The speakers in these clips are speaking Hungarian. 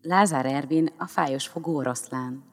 Lázár Ervin, a fájos fogó oroszlán.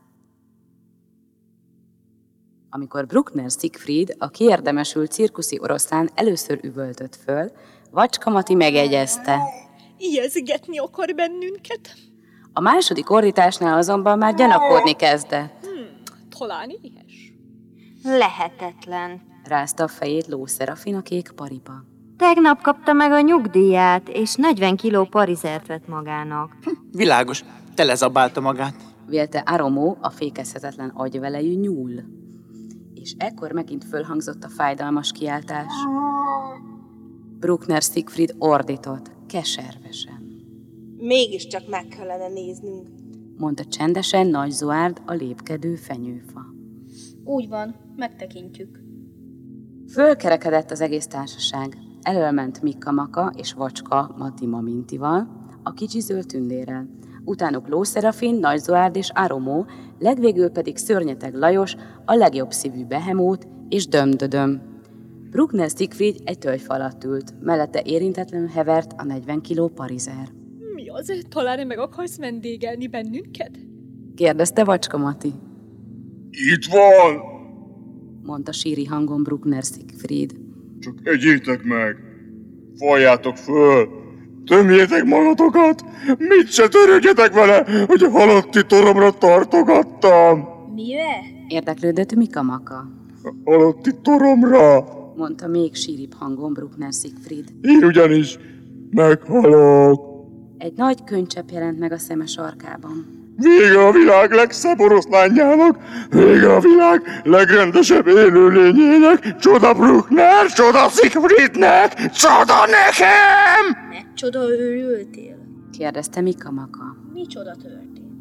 Amikor Bruckner Siegfried, a kiérdemesült cirkuszi oroszlán először üvöltött föl, Vacska Mati megjegyezte. Ijeszgetni akar bennünket. A második ordításnál azonban már gyanakodni kezdett. Talán éhes. Lehetetlen. Rázta a fejét Ló Szerafin a kék paripa. Tegnap kapta meg a nyugdíját, és 40 kiló parizert vett magának. Világos, telezabálta magát. Vélte Aromó, a fékezhetetlen agyvelejű nyúl. És ekkor megint fölhangzott a fájdalmas kiáltás. Bruckner Siegfried ordított, keservesen. Mégiscsak meg kellene néznünk, mondta csendesen Nagy Zoárd, a lépkedő fenyőfa. Úgy van, megtekintjük. Fölkerekedett az egész társaság. Elölment Mikka Maka és Vacska Mati Mamintival, a kicsi zöld tündérrel. Utánuk Ló Szerafin, Nagy Zoárd és Aromó, legvégül pedig Szörnyeteg Lajos, a legjobb szívű behemót és Dömdödöm. Bruckner Siegfried egy tölgyfa alatt ült, mellette érintetlenül hevert a 40 kiló parizer. Mi az? Talán meg akarsz vendégelni bennünket? Kérdezte Vacska Mati. Itt van! Mondta síri hangon Bruckner Siegfried. Csak egyétek meg! Faljátok föl! Tömjétek magatokat! Mit se törődjetek vele, hogy a halotti toromra tartogattam! Mire? Érdeklődött Mika Maka. A halotti toromra! Mondta még síribb hangon Bruckner Siegfried. Én ugyanis meghalok! Egy nagy könycsepp jelent meg a szeme sarkában. Vége a világ legszebb oroszlánjának, vége a világ legrendesebb élőlényének, csoda Bruckner, csoda Siegfriednek, csoda nekem! Megcsoda őrültél? Kérdezte Mika Maka. Micsoda történt?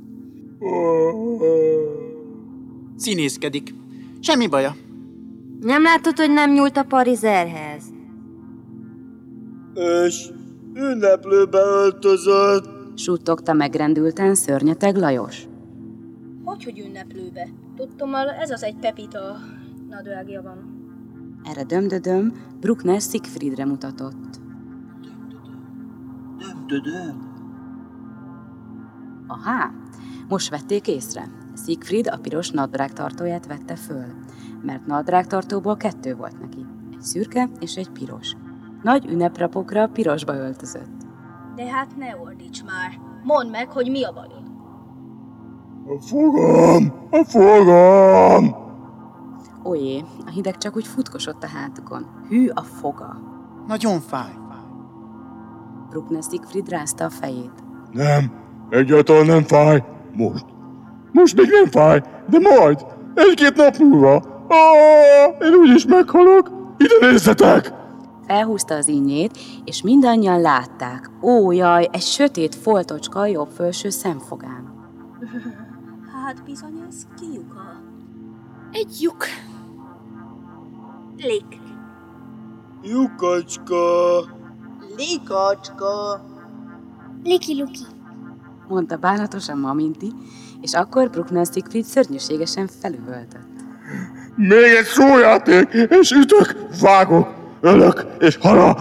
Színészkedik. Semmi baja. Nem látod, hogy nem nyúlt a parizerhez? És ünneplőbe öltözött. Suttogta megrendülten Szörnyeteg Lajos. Hogy ünneplőbe? Tudtommal ez az egy pepita nadrágja van. Erre Dömdödöm Bruckner Siegfriedre mutatott. Dömdödöm. Ahá, most vették észre. Siegfried a piros nadrágtartóját vette föl, mert nadrágtartóból 2 volt neki. Egy szürke és egy piros. Nagy ünneprapokra pirosba öltözött. De hát ne ordíts már. Mondd meg, hogy mi a bajod. A fogam! Ojé, a hideg csak úgy futkosott a hátukon. Hű a foga. Nagyon fáj. Bruckner Siegfried rázta a fejét. Nem, egyáltalán nem fáj. Most még nem fáj, de majd, 1-2 nap múlva. Én úgyis meghalok. Ide nézzetek! Felhúzta az innyét, és mindannyian látták. Ó, jaj, egy sötét foltocska a jobb felső szemfogán. Hát bizony, ez kiuka. Egy lyuk. Lik. Lyukacska! Likacska. Liki-luki. Mondta bánatosan Maminti, és akkor Bruckner Siegfried szörnyűségesen felüvöltött. Még egy szójáték, és ütök, vágok, ölök, és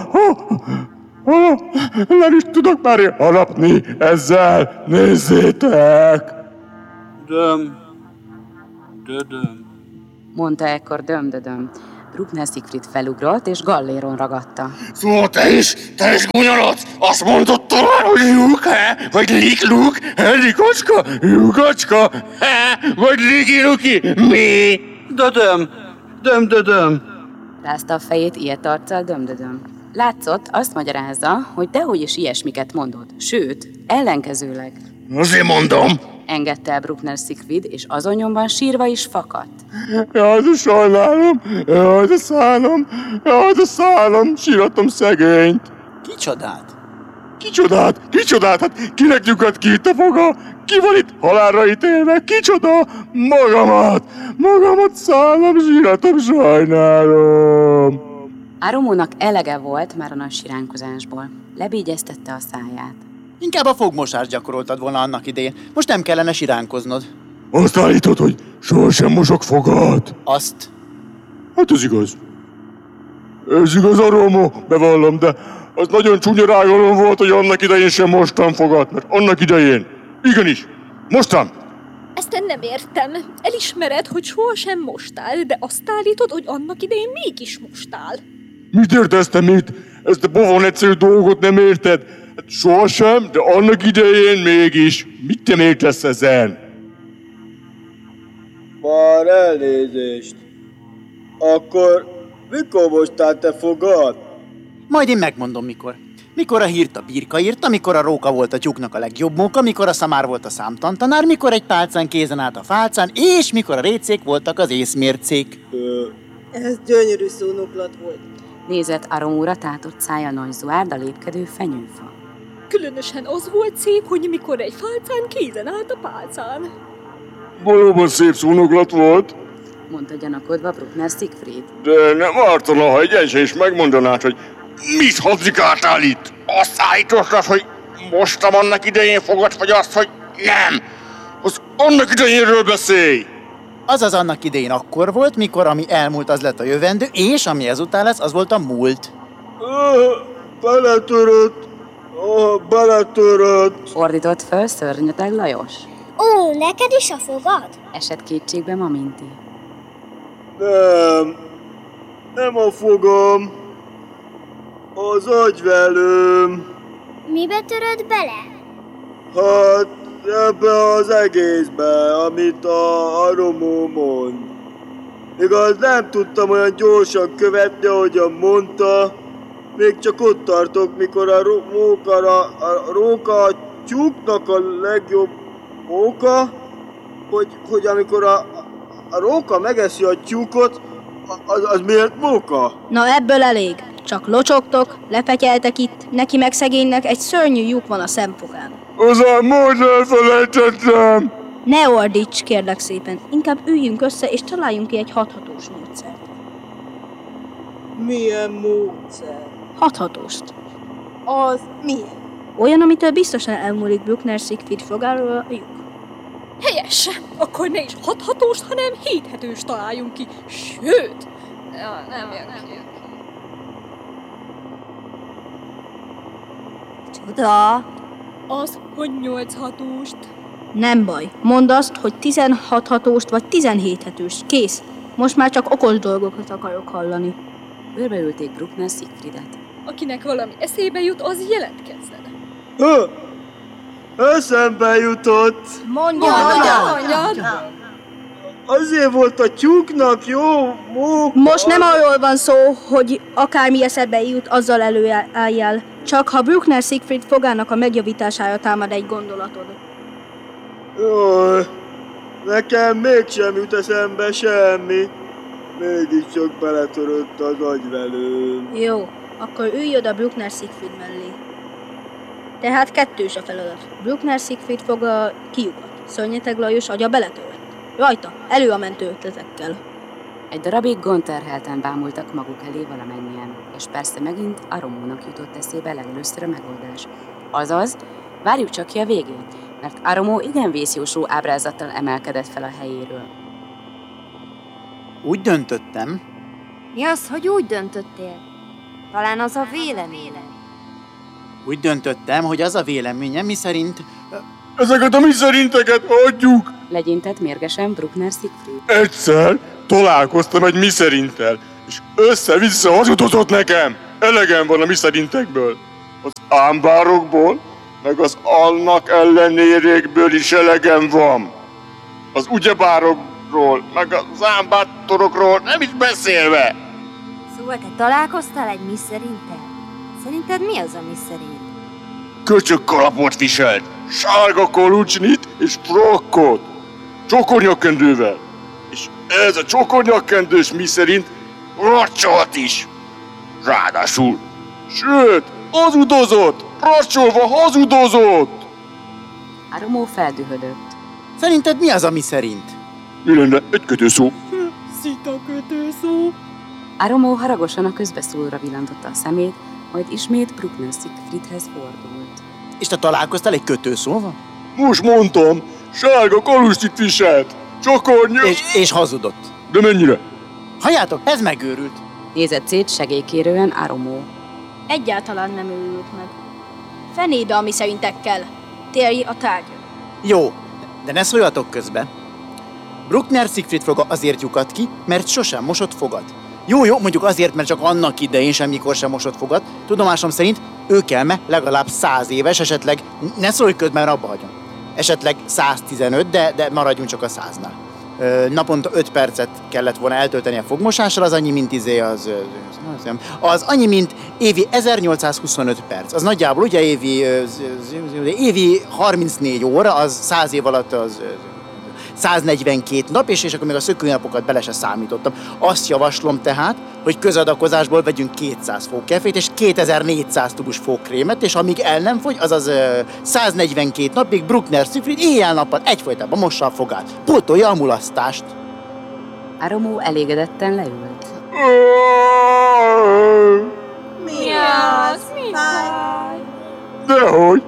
nem is tudok már harapni ezzel, nézzétek! Dödöm. Mondta ekkor Dömdödöm. Bruckner Siegfried felugrott, és galléron ragadta. Szóval te is gúnyolodsz? Azt mondod talán, hogy lyuk, vagy lik-luk, likocska, lyukacska, vagy liki-luki, mi? Dödöm. Rázta a fejét ilyet arccal Dömdödöm. Látszott, azt magyarázza, hogy dehogy is ilyesmiket mondod, sőt, ellenkezőleg. Azért mondom. Engedte el Bruckner Siegfried, és azon nyomban sírva is fakadt. Jaj, de sajnálom, jaj, de szállam, síratom szegényt. Kicsodát, hát kinek lyukat ki itt a foga? Ki van itt halálra ítélve? Kicsoda? Magamat szállam, síratom, sajnálom. Aromónak elege volt már a nagy siránkozásból. Lebégyeztette a száját. Inkább a fogmosást gyakoroltad volna annak idején. Most nem kellene siránkoznod. Azt állítod, hogy sohasem mosok fogat? Azt. Hát ez igaz. Ez igaz, Aromó, bevallom, de az nagyon csúnya rágalom volt, hogy annak idején sem mostam fogat, mert annak idején Igenis, mostan! Ezt én nem értem. Elismered, hogy sohasem mostál, de azt állítod, hogy annak idején mégis mostál. Mit értesz te mit? Ezt a bovon egyszerű dolgot nem érted? Hát sohasem, de annak idején mégis. Mit te értesz ezen? Már elnézést. Akkor mikor mostál te fogad? Majd én megmondom mikor. Mikor a hírt a birka írta, mikor a róka volt a tyúknak a legjobb móka, mikor a szamár volt a számtantanár, mikor egy pálcán kézen állt a fálcán, és mikor a récék voltak az észmércék. Ez gyönyörű szónoklat volt. Nézett Aromóra tátott szája Nagy Zoárd a lépkedő fenyőfa. Különösen az volt szép, hogy mikor egy fálcán kézen állt a pálcán. Valóban szép szónoklat volt, Mondta gyanakodva Bruckner Siegfried. de nem ártana, ha egyensen is megmondanád, hogy mit habzikáltál itt? Azt állítottad, hogy mostam annak idején fogad, vagy azt, hogy nem? Az annak idejénről beszélj! Azaz annak idején akkor volt, mikor ami elmúlt, az lett a jövendő, és ami ezután lesz, az volt a múlt. Beletörött! Beletörött! Ordított föl szörnyeteg Lajos. Ó, neked is a fogad? Esett kétségbe Maminti. Nem a fogam. Az agyvelőm. Mibe töröd bele? Hát ebbe az egészbe, amit a Aromó mond. Igaz, nem tudtam olyan gyorsan követni, ahogyan mondta. Még csak ott tartok, mikor a róka a tyúknak a legjobb móka, hogy amikor a róka megeszi a tyúkot, az miért móka? Na ebből elég. Csak locsogtok, lepetyeltek itt, neki meg szegénynek egy szörnyű lyuk van a szemfogán. Azán majd elfelejtettem! Ne ordíts, kérlek szépen. Inkább üljünk össze és találjunk ki egy hathatós módszert. Milyen módszer? Hathatóst. Az milyen? Olyan, amitől biztosan elmúlik Bruckner Siegfried fogáról a lyuk. Helyes! Akkor ne is hathatóst, hanem héthetőst találjunk ki. Sőt! Ja, nem jön ki. Csoda! Az, hogy 8 hatóst. Nem baj. Mondd azt, hogy 16 hatóst vagy 17 hetőst. Kész. Most már csak okos dolgokat akarok hallani. Körbeülték Bruckner Siegfriedet. Akinek valami eszébe jut, az jelentkezzen. Eszembe jutott. Mondjad! Azért volt a tyúknak jó móka. Most nem arról van szó, hogy akármi eszedbe jut, azzal előálljál. Csak ha Bruckner Siegfried fogának a megjavítására támad egy gondolatod. Jaj, nekem mégsem jut eszembe semmi. Mégiscsak beletörött az agyvelőm. Jó, akkor ülj oda Bruckner Siegfried mellé. Tehát kettős a feladat. Bruckner Siegfried foga kiugat. Szörnyeteg Lajos agya beletörött. Rajta, elő a mentő ötletekkel. Egy darabig gondterhelten bámultak maguk elé valamennyien, és persze megint Aromónak jutott eszébe legelőször a megoldás. Azaz, várjuk csak ki a végét, mert Aromó igen vészjósó ábrázattal emelkedett fel a helyéről. Úgy döntöttem, Mi az, hogy úgy döntöttél? Talán az a véleményed. úgy döntöttem, hogy az a véleményem, miszerint... Ezeket a mi szerinteket adjuk! Legyintett mérgesen Bruckner Siegfried. Egyszer találkoztam egy miszerintel, és össze-vissza hazudozott nekem. Elegem van a miszerintekből. Az ámbárokból, meg az annak ellenérékből is elegem van. Az ugyebárokról, meg az ámbátorokról nem is beszélve. Szóval te találkoztál egy miszerintel? Szerinted mi az a miszerint? Köcsög kalapot viselt, sárga kolucsnit és frokkot, csokornyakkendővel. És ez a csokornyakkendős miszerint racsolt is. Ráadásul, sőt, hazudozott, racsolva hazudozott. Aromó feldühödött. Szerinted mi az, ami szerint? Mi lenne egy kötőszó? Szita kötőszó. Aromó haragosan a közbeszólóra villantotta a szemét, majd ismét Bruckner Siegfriedhez fordult. És te találkoztál egy kötőszóval? Most mondtam, sárga kalustit viselt, csokornya... És hazudott. De mennyire? Halljátok, ez megőrült. Nézett szét segélykérően Aromó. Egyáltalán nem őrült meg. Fenébe a miszerintekkel. Térj a tárgyra. Jó, de ne szóljatok közbe. Bruckner Siegfried foga azért lyukadt ki, mert sosem mosott fogat. Jó, mondjuk azért, mert csak annak idején semmikor sem mosott fogat. Tudomásom szerint őkelme legalább 100 éves, esetleg, ne szólj közben, mert abba hagyom. Esetleg 115, de maradjunk csak a 100-nál. Naponta 5 percet kellett volna eltölteni a fogmosással, az annyi, mint az annyi, mint évi 1825 perc. Az nagyjából ugye évi 34 óra, az 100 év alatt az 142 nap, és akkor még a szökőnapokat bele se számítottam. Azt javaslom tehát, hogy közadakozásból vegyünk 200 fókefét és 2400 tubus fókrémet, és amíg el nem fogy, azaz 142 napig Bruckner Siegfried éjjel-nappal egyfolytában mossa a fogát. Pótolja a mulasztást. Aromo elégedetten leült. Mi az? Mi fáj? Dehogy,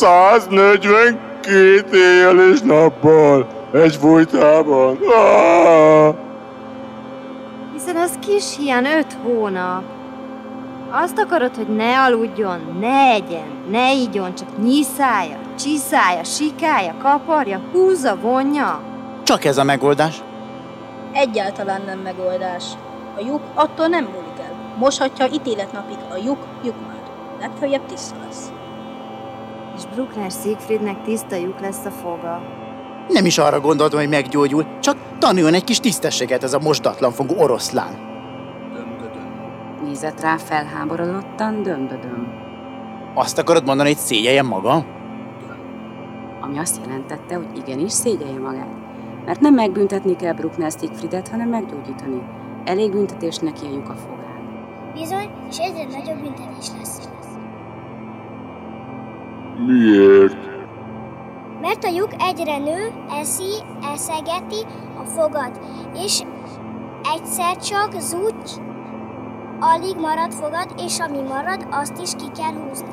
142 éjjel és nappal. Egyfolytában. Hiszen az kis hián 5 hónap. Azt akarod, hogy ne aludjon, ne egyen, ne igyon, csak nyiszálja, csiszálja, sikálja, kaparja, húzza, vonja? Csak ez a megoldás. Egyáltalán nem megoldás. A lyuk attól nem múlik el. Moshatja ítéletnapig a lyuk lyukmád. Legfeljebb tiszta lesz. És Bruckner Siegfriednek tiszta lyuk lesz a foga. Nem is arra gondoltam, hogy meggyógyul, csak tanuljon egy kis tisztességet ez a mosdatlan fogú oroszlán. Nézett rá felháborodottan, dömbödöm. Azt akarod mondani, hogy szégyeljem maga? Ami azt jelentette, hogy igenis szégyelje magát. Mert nem megbüntetni kell Bruckner Siegfriedet, hanem meggyógyítani. Elég büntetés neki a lyuk a fogán. Bizony, és egyre nagyobb büntetés lesz. Miért? Mert a lyuk egyre nő, eszegeti a fogat, és egyszer csak zúgy, alig marad fogad, és ami marad, azt is ki kell húzni.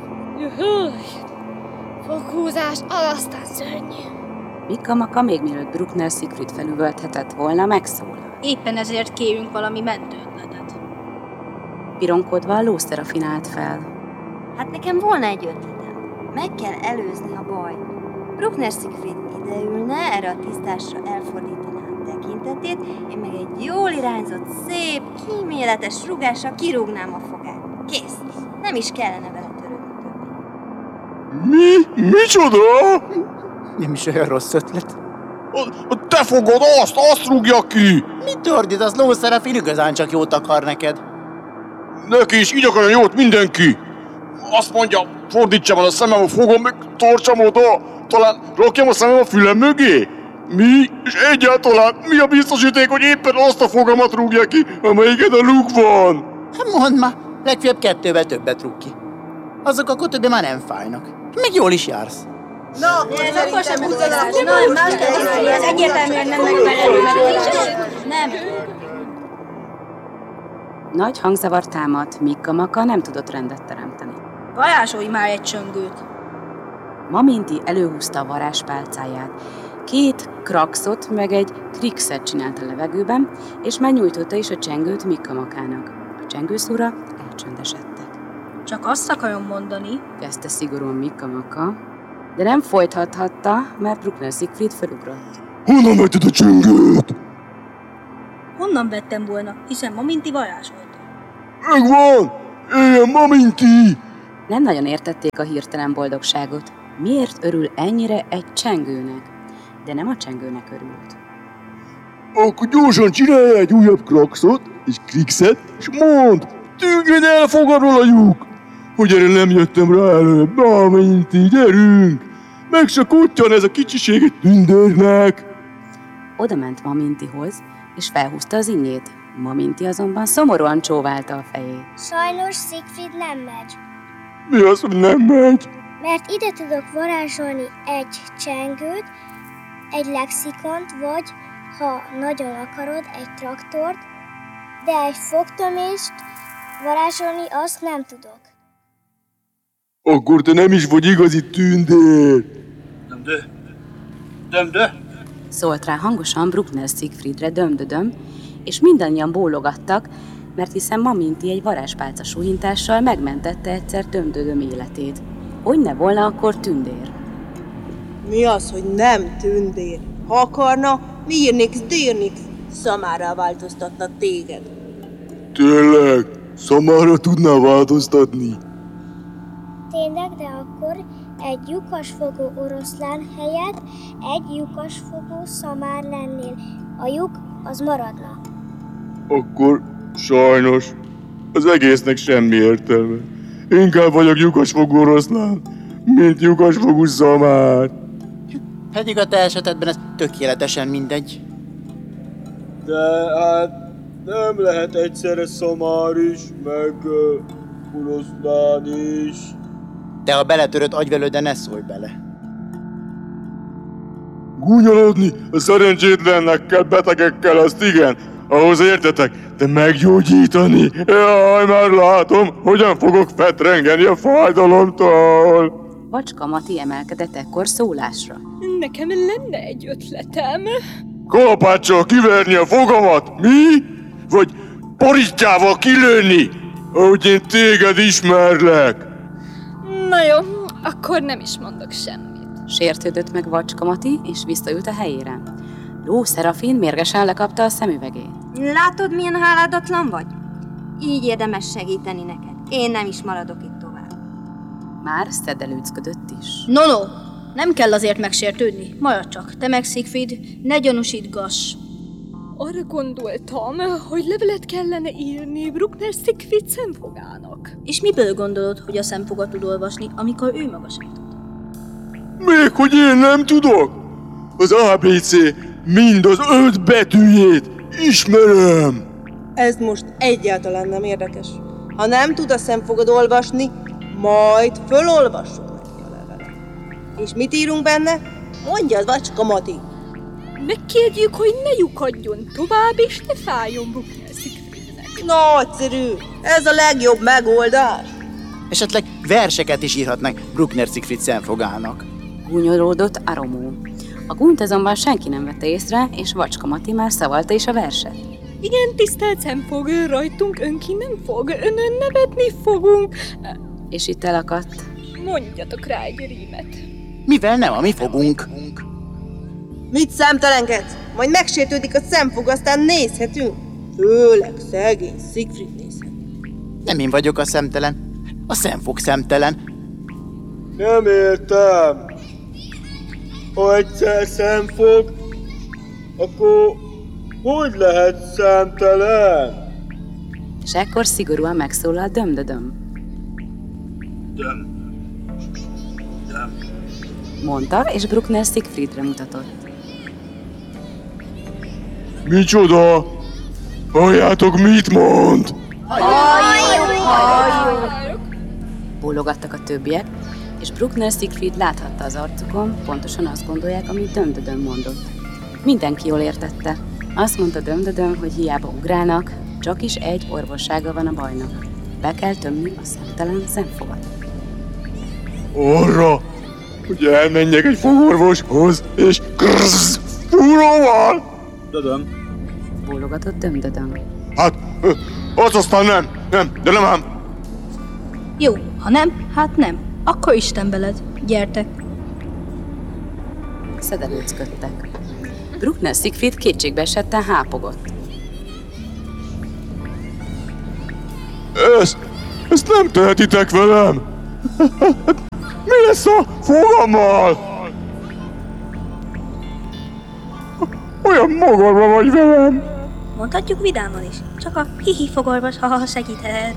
Foghúzás, az aztán szörnyű. Mikka-Maka még mielőtt Bruckner Siegfried felüvölthetett volna, megszólal. Éppen ezért kérünk valami mentőötletet. Pironkodva a Lószerafin állt fel. Hát nekem volna egy ötletem. Meg kell előzni a bajt. Bruckner Siegfried ideülne, erre a tisztásra elfordítaná a tekintetét, én meg egy jól irányzott, szép, kíméletes rúgással kirúgnám a fogát. Kész. Nem is kellene vele törődni többé. Micsoda? Nem is olyan rossz ötlet. A te fogod, azt rúgja ki! Mit ordítasz, Lószerafin, igazán csak jót akar neked? Neki is így akarja jót mindenki! Azt mondja, fordítsam el a szemem, a fogom, meg tartsam oda! Talán rakjam a szemem a fülem mögé? Mi? És egyáltalán mi a biztosíték, hogy éppen azt a fogamat rúgja ki, amelyiken a luk van? Hát mondd már, legfeljebb 2-vel többet rúg ki. Azok akkor többé már nem fájnak. Még jól is jársz. Na, ez akkor sem húzolás. Nem, más kell csinálni, ez egyértelműen nem megfelelő megoldás. Nem. Nagy hangzavar támadt, Mikka-Maka nem tudott rendet teremteni. Varázsolj már egy csöngőt. Maminti előhúzta a varázspálcáját. 2 kraxot meg egy krixet csinált a levegőben, és megnyújtotta is a csengőt Mikka-Makának. A csengőszóra elcsöndesedtek. Csak azt akarom mondani, Kezdte szigorúan Mikka-Maka, de nem folytathatta, mert Bruckner Siegfried felugrott. Honnan vetted a csöngőt? honnan vettem volna, hiszen Maminti varázsolta. Megvan! Éljen Maminti! Nem nagyon értették a hirtelen boldogságot. Miért örül ennyire egy csengőnek? De nem a csengőnek örült. Akkor gyorsan csinálj egy újabb kraxot, és krixet, és mondd, tűnjön el fogadról a lyuk! Hogy erre nem jöttem rá előbb, Maminti, gyerünk! Meg se kuttyan ez a kicsiség egy tündérnek! Oda ment Mamintihoz, és felhúzta az ingét. Maminti azonban szomorúan csóválta a fejét. Sajnos Siegfried nem megy, Mi az, hogy nem megy? mert ide tudok varázsolni egy csengőt, egy lexikont, vagy, ha nagyon akarod, egy traktort, de egy fogtömést varázsolni azt nem tudok. Akkor te nem is vagy igazi tündér! Dömdö? Szólt rá hangosan Bruckner Siegfriedre dömdödöm, és mindannyian bólogattak, mert hiszen Maminti egy varázspálca súlyintással megmentette egyszer dömdödöm életét. Hogy ne volna akkor tündér? Mi az, hogy nem tündér? Ha akarna, Mirnix-Dirnix szamárra változtatna téged. Tényleg? Szamára tudná változtatni? Tényleg, de akkor egy lyukasfogó oroszlán helyett egy lyukasfogó szamár lennél. A lyuk az maradna. Akkor sajnos az egésznek semmi értelme. Inkább vagyok lyukasfogú oroszlán, mint lyukasfogú szamár. Pedig a te esetedben ez tökéletesen mindegy. De hát nem lehet egyszerre szamár is, meg oroszlán is. Te ha beletöröd agyvelőd, de ne szólj bele. Gúnyolódni a szerencsétlenekkel, betegekkel, azt igen, ahhoz értetek, de meggyógyítani? Jaj, már látom, hogyan fogok fetrengeni a fájdalomtól. Vacska Mati emelkedett ekkor szólásra. Nekem lenne egy ötletem. Kalapáccsal kiverni a fogamat, mi? Vagy porítjával kilőni, ahogy én téged ismerlek? Na jó, akkor nem is mondok semmit. Sértődött meg Vacska Mati, és visszaült a helyére. Ló Szerafin mérgesen lekapta a szemüvegét. Látod, milyen háládatlan vagy? Így érdemes segíteni neked. Én nem is maradok itt tovább. Már szedelőcködött is. No, nem kell azért megsértődni. Maradj csak, te meg Siegfried, ne gyanúsítgass. Arra gondoltam, hogy levelet kellene írni Bruckner Siegfried szemfogának. És miből gondolod, hogy a szemfoga tud olvasni, amikor ő maga sem tud? Még hogy én nem tudok? Az ABC mind az 5 betűjét ismerem. Ez most egyáltalán nem érdekes. Ha nem tud a szemfogad olvasni, majd fölolvassuk neki a levelet. És mit írunk benne? Mondjad, Vacska Mati! Megkérjük, hogy ne lyukadjon tovább, és ne fájjon Bruckner Siegfriednek. Nagyszerű! Ez a legjobb megoldás! Esetleg verseket is írhatnak Bruckner Siegfried szemfogának. Gúnyolódott Aromó. A gúnyt azonban senki nem vette észre, és Vacska Mati már szavalta is a verset. Igen, tisztelt szemfog, rajtunk önki nem fog, önön nevetni fogunk. És itt elakadt. Mondjatok rá egy rímet. Mivel nem a mi fogunk. Mit számtalankedsz? Majd megsértődik a szemfog, aztán nézhetünk. Főleg szegény Siegfried nézhet. Nem én vagyok a szemtelen. A szemfog szemtelen. Nem értem. Ha egyszer szemfog, akkor hogy lehet számtalan? És ekkor szigorúan megszólalt Dömdödöm. Mondta, és Bruckner Siegfriedre mutatott. Micsoda? Halljátok, mit mond? Bólogattak a többiek, és Bruckner Siegfried láthatta az arcukon, pontosan azt gondolják, amit Dömdödöm mondott. Mindenki jól értette. Azt mondta Dömdödöm, hogy hiába ugrálnak, csak is egy orvossága van a bajnak. Be kell tömni a szemtelen szemfogat. Arra, hogy elmenjek egy fogorvoshoz, és fúróval? Dödöm. Bólogatott Dömdödöm. Hát, az aztán nem, de nem ám. Jó, ha nem, hát nem. Akkor Isten veled. Gyertek. Szedelőcködtek. Bruckner Siegfried kétségbe esetten hápogott. Ezt nem tehetitek velem. Mi lesz a fogammal? Olyan magarba vagy velem. Mondhatjuk vidáman is. Csak a hihi fogorvos, ha segíthet.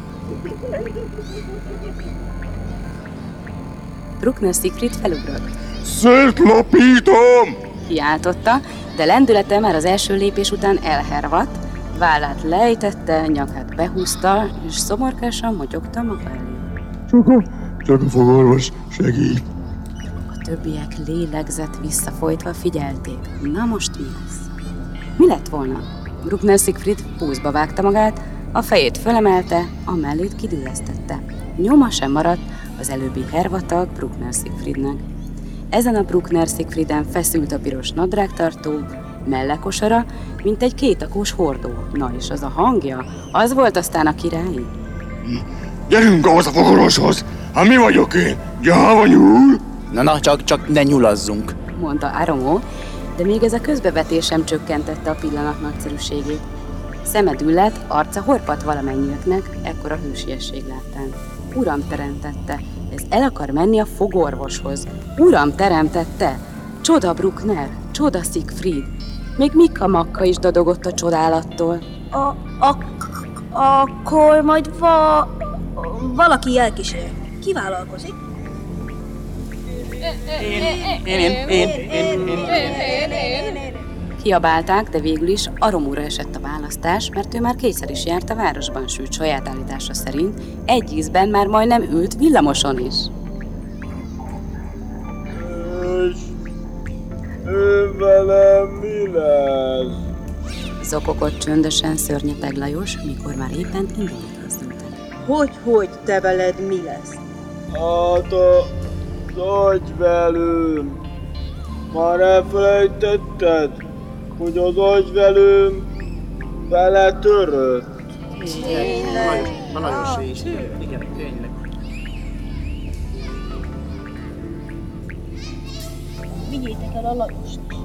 Bruckner Siegfried felugrott. Szétlapítom! Kiáltotta, de lendülete már az első lépés után elhervadt, vállát lejtette, nyakát behúzta, és szomorkásan motyogta maga elé. Csak a fogorvos segít. A többiek lélegzett visszafolytva figyelték. Na most mi lesz? Mi lett volna? Bruckner Siegfried púzba vágta magát, a fejét fölemelte, a mellét kidüllesztette. Nyoma sem maradt az előbbi hervatag Bruckner Siegfriednek. Ezen a Bruckner Siegfrieden feszült a piros nadrágtartó, mellekosara, mint egy kétakós hordó. Na és az a hangja, az volt aztán a királyi. Gyerünk ahhoz a fogorvoshoz! Hát mi vagyok én? Gyáva nyúl? Na, csak ne nyulazzunk, mondta Aromó, de még ez a közbevetés sem csökkentette a pillanat nagyszerűségét. Szeme düllett, arca horpadt valamennyieknek, ekkora hősiesség láttán. Uram teremtette, ez el akar menni a fogorvoshoz. Uram teremtette! Csoda Bruckner, csoda Siegfried. Még Mikka Makka is dadogott a csodálattól. Akkor majd valaki elkísér. Ki vállalkozik? Én. Kiabálták, de végül is Aromóra esett a választás, mert ő már kétszer is járt a városban, sőt saját állítása szerint egy ízben már majdnem ült villamoson is. És ő velem mi lesz? Zokogott csöndösen Szörnyeteg Lajos, mikor már éppen indulni készültek. Hogy te veled mi lesz? Hát az agyvelőm. Már elfelejtetted, hogy az agyvelőm beletörött? A Lajosé is. Igen, tényleg. Vigyétek el a Lajost is.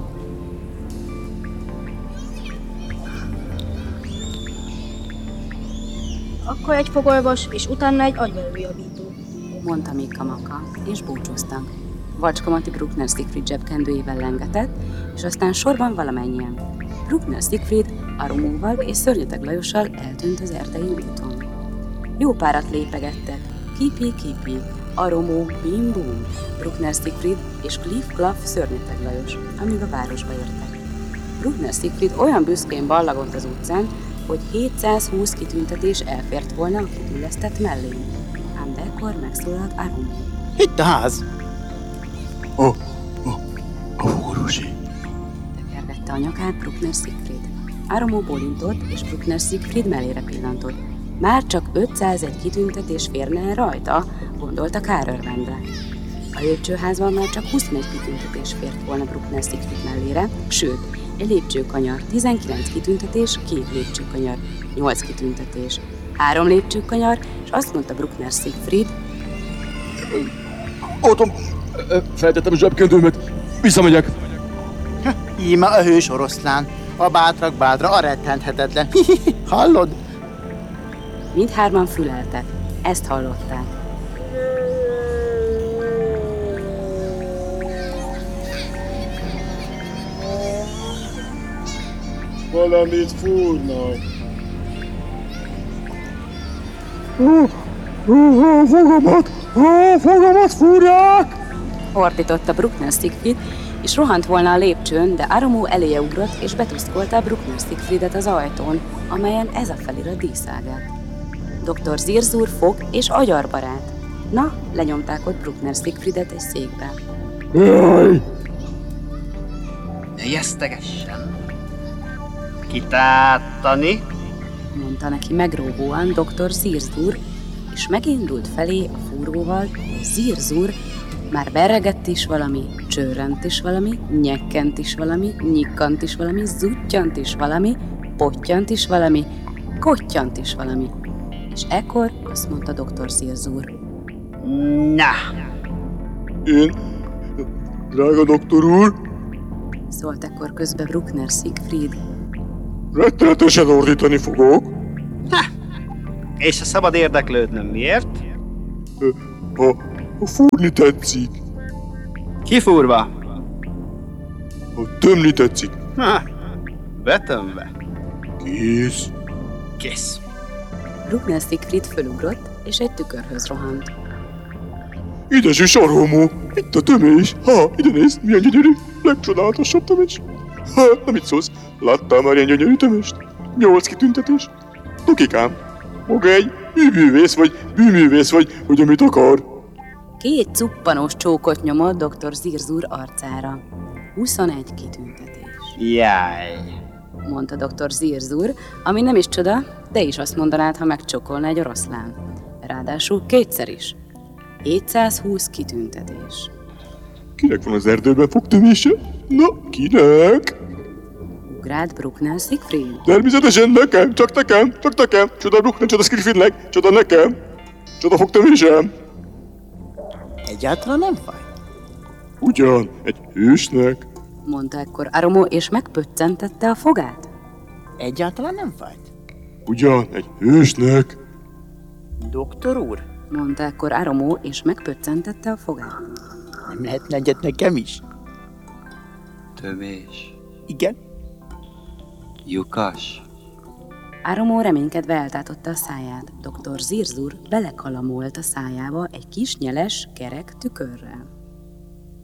Akkor egy fogorvos, és utána egy agyvelőjavító, mondta Mikka Makka, és búcsúztak. Vacska Mati Bruckner Siegfried zsebkendőjével lengetett, és aztán sorban valamennyien. Bruckner Siegfried Aromóval és Szörnyeteg Lajossal eltűnt az erdei úton. Jó párat lépegettek. Kipi, Aromó, bim-bum, Bruckner Siegfried és Kliff-Klaff Szörnyeteg Lajos, amíg a városba értek. Bruckner Siegfried olyan büszkén ballagott az utcán, hogy 720 kitüntetés elfért volna a kidüllesztett mellén. Ám de ekkor megszólalt Aromó. Itt a ház! A fogorvosi. Tekergette a nyakát Bruckner Siegfried. Aromó bólintott, és Bruckner Siegfried mellére pillantott. Már csak 501 kitüntetés férne el rajta, gondolta kárörvendve. A lépcsőházban már csak 21 kitüntetés fért volna Bruckner Siegfried mellére, sőt, egy lépcsőkanyar, 19 kitüntetés, 2 lépcsőkanyar, 8 kitüntetés, 3 lépcsőkanyar, és azt mondta Bruckner Siegfried, Otom, feltettem a zsebkendőmet, visszamegyek. Íme a hős oroszlán, a bátrak bátra, a rettenthetetlen. Hallod? mindhárman füleltek. Ezt hallották. Valamit fúrnak. Fogamat fúrják! Ordította Bruckner Siegfried, és rohant volna a lépcsőn, de Aromó eléje ugrott, és betuszkolta Bruckner Siegfriedet az ajtón, amelyen ez a felirat díszágát. Dr. Zirzur fog és agyarbarát. Na, lenyomták ott Bruckner Siegfriedet egy székbe. Jaj! Ne jesztegessen! Kitátani? Mondta neki megróvóan Dr. Zirzur, és megindult felé a fúróval. Zirzur már beregett is valami, csörrent is valami, nyekkent is valami, nyikkant is valami, zuttyant is valami, pottyant is valami, kottyant is valami. És ekkor azt mondta Dr. Zirzur. Na! Én, drága doktor úr, Szólt ekkor közbe Bruckner Siegfried. rettenetesen ordítani fogok. És ha szabad érdeklődnöm, miért? Ha fúrni tetszik, Kifúrva? ha tömni tetszik, Ha, betömve. kész. Kész. Bruckner Siegfried fölugrott, és egy tükörhöz rohant. Édes Aromó, itt a tömés. Ha, ide nézd, milyen gyönyörű, legcsodálatosabb tömés. Ha, na mit szólsz? Láttál már ilyen gyönyörű tömést? 8 kitüntetés? Dokikám, maga egy művész vagy bűművész vagy, hogy amit akar. 2 cuppanós csókot nyomott Dr. Zirzur arcára. 21 kitüntetés, Jaj. mondta Dr. Zirzur, ami nem is csoda, de is azt mondanád, ha megcsokolna egy oroszlán. Ráadásul 2-szer is. 720 kitüntetés. Kinek van az erdőben fogtömése? Na, kinek? Ugrált Bruckner Siegfried. Természetesen nekem, csak nekem, csak nekem. Csoda Bruckner, csoda Siegfriednek, csoda nekem. Csoda fogtömésem. Egyáltalán nem fáj. Ugyan egy hősnek? Mondta ekkor Aromo, és megpöccentette a fogát. Egyáltalán nem fájt. Ugyan egy hősnek? Doktor úr, Mondta ekkor Aromo, és megpöccentette a fogát. nem lehetne egyet nekem is? Tömés. Igen. Lyukas. Aromo reménykedve eltátotta a száját. Dr. Zirzur belekalamolt a szájába egy kis nyeles, kerek tükörrel.